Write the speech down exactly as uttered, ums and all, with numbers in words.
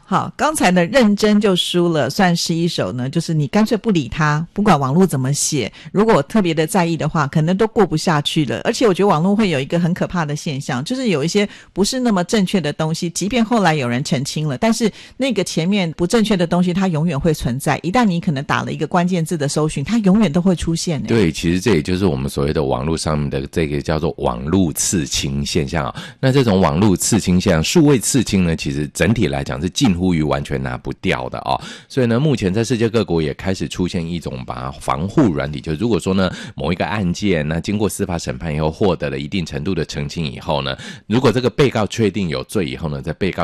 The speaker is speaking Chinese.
好，刚才呢认真就输了，算是一首呢，就是你干脆不理他，不管网络怎么写，如果我特别的在意的话，可能都过不下去了。而且我觉得网络会有一个很可怕的现象，就是有一些不是那么正确的东西，即便后来有人澄清了，但是那个前面不正确的东西它永远会存在，一旦你可能打了一个关键字的搜寻，它永远都会出现。 对，其实这也就是我们所谓的网络上面的这个叫做网络刺青现象啊。那这种网络刺青现象，数位刺青呢，其实整体来讲是近乎于完全拿不掉的哦。所以呢，目前在世界各国也开始出现一种把防护软体，就如果说呢某一个案件那经过司法审判以后获得了一定程度的澄清以后呢，如果这个被告确定有罪以后呢，在被告